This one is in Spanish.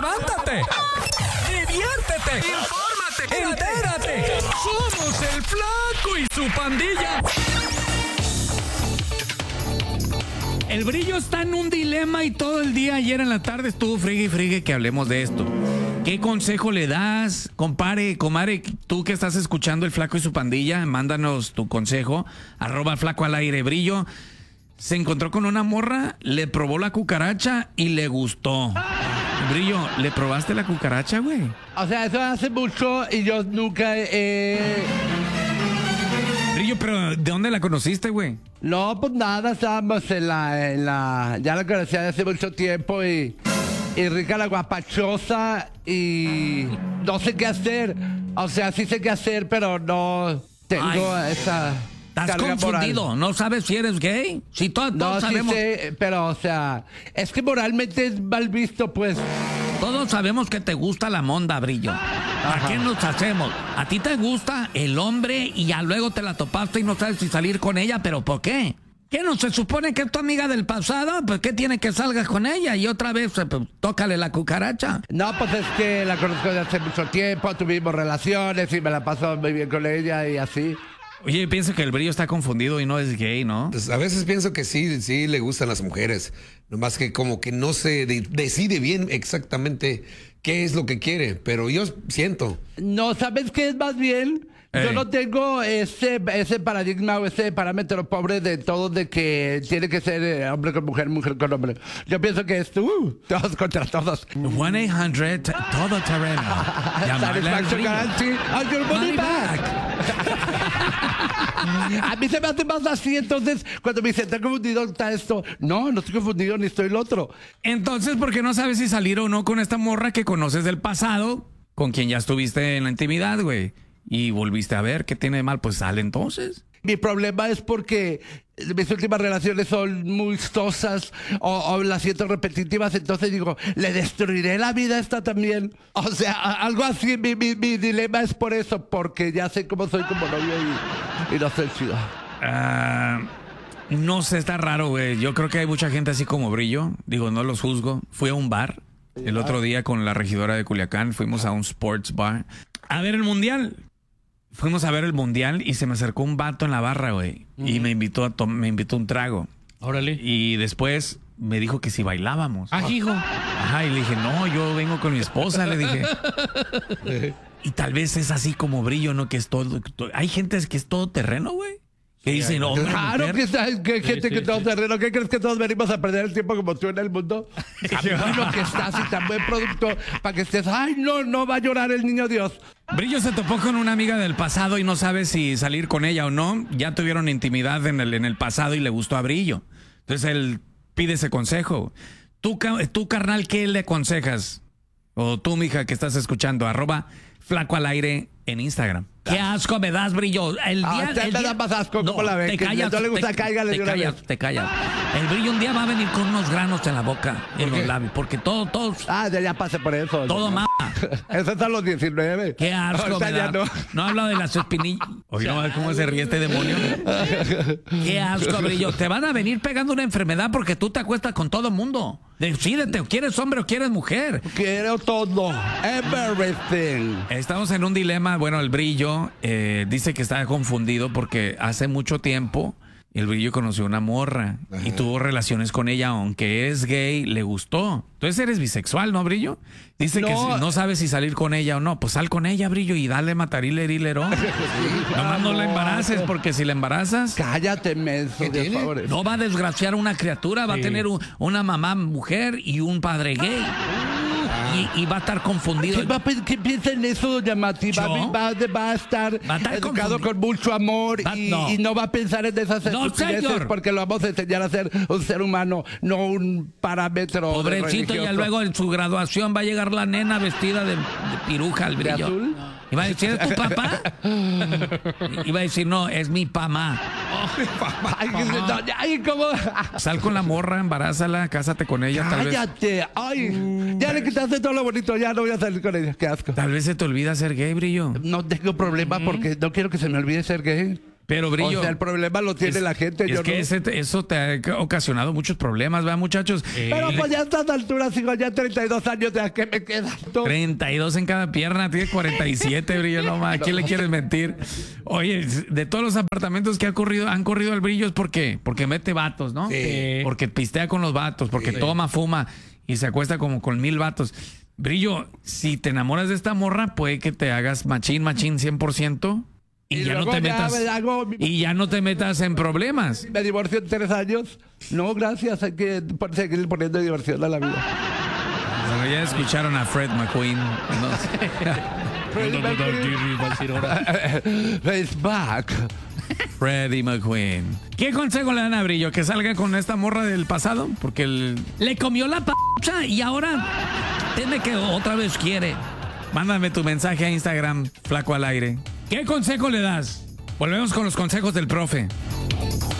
levántate, diviértete, infórmate, entérate. Somos el Flaco y su pandilla. El Brillo está en un dilema y todo el día ayer en la tarde estuvo friegue y friegue que hablemos de esto. ¿Qué consejo le das, compadre, comadre? Tú que estás escuchando el Flaco y su pandilla, mándanos tu consejo. @Flaco al aire. Brillo se encontró con una morra, le probó la cucaracha y le gustó. Brillo, ¿le probaste la cucaracha, güey? O sea, eso hace mucho y yo nunca Brillo, pero ¿de dónde la conociste, güey? No, pues nada, estábamos en la... Ya la conocí hace mucho tiempo y rica la guapachosa y no sé qué hacer. O sea, sí sé qué hacer, pero no tengo esa... Estás confundido, moral. ¿No sabes si eres gay? Si todos sabemos. Sí sé, pero, o sea, es que moralmente es mal visto, pues. Todos sabemos que te gusta la monda, Brillo. ¿A qué nos hacemos? A ti te gusta el hombre y ya luego te la topaste y no sabes si salir con ella, ¿pero por qué? ¿Qué no se supone que es tu amiga del pasado? Pues ¿qué tiene que salgas con ella? Y otra vez, pues, tócale la cucaracha. No, pues es que la conozco desde hace mucho tiempo, tuvimos relaciones y me la paso muy bien con ella y así. Oye, pienso que el Brillo está confundido y no es gay, ¿no? Pues a veces pienso que sí le gustan las mujeres. Nomás que como que no se decide bien exactamente qué es lo que quiere. Pero yo siento. No, ¿sabes qué es más bien? Yo no tengo ese paradigma o ese parámetro pobre de todo de que tiene que ser hombre con mujer, mujer con hombre. Yo pienso que es todos contra todos. 1-800 todo terreno. Satisfaction guarantee on your money back. A mí se me hace más así, entonces cuando me dicen, ¿está confundido? ¿Está esto? No estoy confundido ni estoy el otro. Entonces, ¿por qué no sabes si salir o no con esta morra que conoces del pasado, con quien ya estuviste en la intimidad, güey? Y volviste a ver, ¿qué tiene de mal? Pues sale entonces. Mi problema es porque mis últimas relaciones son muy sosas o las siento repetitivas, entonces digo, le destruiré la vida a esta también. O sea, algo así, mi dilema es por eso, porque ya sé cómo soy como novio y no soy chido. No sé, está raro, güey. Yo creo que hay mucha gente así como Brillo. Digo, no los juzgo. Fui a un bar el otro día con la regidora de Culiacán. Fuimos a un sports bar a ver el mundial. Fuimos a ver el mundial y se me acercó un vato en la barra, güey. Y me invitó a un trago. Órale. Y después me dijo que si bailábamos. Hijo. Ajá, y le dije, no, yo vengo con mi esposa, le dije. Y tal vez es así como Brillo, ¿no? Que es todo... Hay gente que es todo terreno, güey. Que dicen, no, claro que hay gente que todo terreno. ¿Qué crees que todos venimos a perder el tiempo como tú en el mundo? Lo que estás y tan buen producto para que estés, ay, no va a llorar el niño Dios. Brillo se topó con una amiga del pasado y no sabe si salir con ella o no. Ya tuvieron intimidad en el pasado y le gustó a Brillo. Entonces él pide ese consejo. Tú, carnal, ¿qué le aconsejas? O tú, mija, que estás escuchando, @Flaco al aire en Instagram. ¿Qué asco me das, Brillo? El día me da más asco, ¿cómo la ven? Te callas, no le gusta, cáigale de una vez. Te callas. El Brillo un día va a venir con unos granos en la boca, en los labios, porque todo... ya pasé por eso. Todo mama. Eso está a los 19. Qué asco me da. No habla de las espinillas. Oye, no, ¿cómo se ríe este demonio? Qué asco, Brillo. Te van a venir pegando una enfermedad porque tú te acuestas con todo mundo. Decídete, o quieres hombre o quieres mujer. Quiero todo. Everything. Estamos en un dilema. Bueno, el Brillo dice que está confundido porque hace mucho tiempo el Brillo conoció una morra y tuvo relaciones con ella, aunque es gay, le gustó. Entonces eres bisexual, ¿no, Brillo? Dice que no sabes si salir con ella o no. Pues sal con ella, Brillo, y dale matarilero. Nomás no la embaraces, porque si la embarazas... Cállate, menso, de favor. No va a desgraciar una criatura, va a tener una mamá mujer y un padre gay. Y va a estar confundido. ¿Qué piensa en eso, doña Mati? Va a estar educado con mucho amor y no va a pensar en esas estupideces porque lo vamos a enseñar a ser un ser humano, no un parámetro. Pobrecito, y luego en su graduación va a llegar la nena vestida de piruja al Brillo. ¿De azul? Y va a decir, ¿es tu papá? Y va a decir, no, es mi mamá. Ay, ¿cómo? Sal con la morra, embarázala, cásate con ella. Cállate. Ay, ya le quitaste todo lo bonito, ya no voy a salir con ella. Qué asco. Tal vez se te olvida ser gay, Brillo. No tengo problema porque no quiero que se me olvide ser gay. Pero Brillo, O sea, el problema lo tiene la gente. es Yo que no. eso te ha ocasionado muchos problemas, ¿verdad, muchachos? Pero pues ya a estas alturas, sigo ya 32 años, ¿de qué me quedan? 32 en cada pierna, tiene 47, Brillo, no más. ¿A quién le quieres mentir? Oye, de todos los apartamentos que han corrido al Brillo es porque mete vatos, ¿no? Sí. Porque pistea con los vatos, porque toma, fuma y se acuesta como con 1000 vatos. Brillo, si te enamoras de esta morra, puede que te hagas machín 100%. Y ya no luego te metas. Y ya no te metas en problemas. Me divorcio en 3 años. No, gracias. Hay que seguir poniendo diversión a la vida. Bueno, ya escucharon a Fred McQueen. Face back. Freddie McQueen. ¿Qué consejo le dan a Brillo? ¿Que salga con esta morra del pasado? Porque le comió la p*** y ahora dime que otra vez quiere. Mándame tu mensaje a Instagram, Flaco al Aire. ¿Qué consejo le das? Volvemos con los consejos del profe.